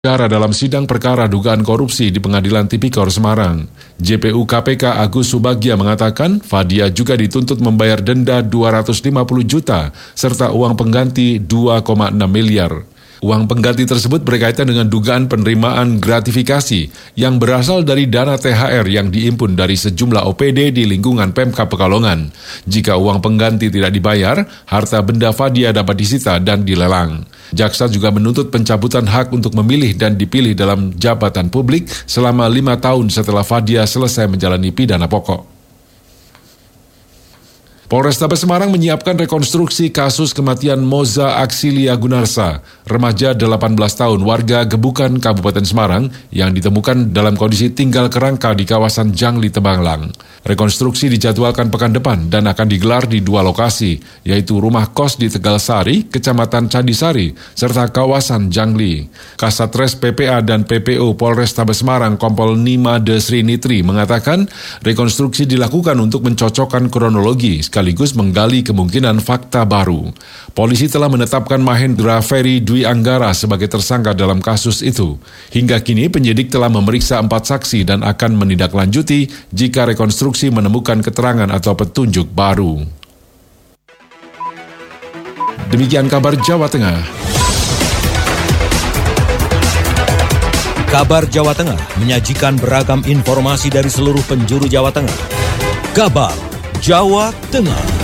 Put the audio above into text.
Perkara dalam sidang perkara dugaan korupsi di Pengadilan Tipikor Semarang. JPU KPK Agus Subagja mengatakan Fadia juga dituntut membayar denda 250 juta serta uang pengganti 2,6 miliar. Uang pengganti tersebut berkaitan dengan dugaan penerimaan gratifikasi yang berasal dari dana THR yang diimpun dari sejumlah OPD di lingkungan Pemkab Pekalongan. Jika uang pengganti tidak dibayar, harta benda Fadia dapat disita dan dilelang. Jaksa juga menuntut pencabutan hak untuk memilih dan dipilih dalam jabatan publik selama 5 tahun setelah Fadia selesai menjalani pidana pokok. Polrestabes Semarang menyiapkan rekonstruksi kasus kematian Moza Aksilia Gunarsa, remaja 18 tahun warga Gebukan, Kabupaten Semarang, yang ditemukan dalam kondisi tinggal kerangka di kawasan Jangli, Temanglang. Rekonstruksi dijadwalkan pekan depan dan akan digelar di 2 lokasi, yaitu rumah kos di Tegalsari, Kecamatan Candisari, serta kawasan Jangli. Kasatres PPA dan PPO Polrestabes Semarang Kompol Nima Desri Nitri mengatakan rekonstruksi dilakukan untuk mencocokkan kronologi sekaligus menggali kemungkinan fakta baru. Polisi telah menetapkan Mahendra Ferry Dwi Anggara sebagai tersangka dalam kasus itu. Hingga kini penyidik telah memeriksa 4 saksi dan akan menindaklanjuti jika rekonstruksi menemukan keterangan atau petunjuk baru. Demikian kabar Jawa Tengah. Kabar Jawa Tengah menyajikan beragam informasi dari seluruh penjuru Jawa Tengah. Kabar Jawa Tengah.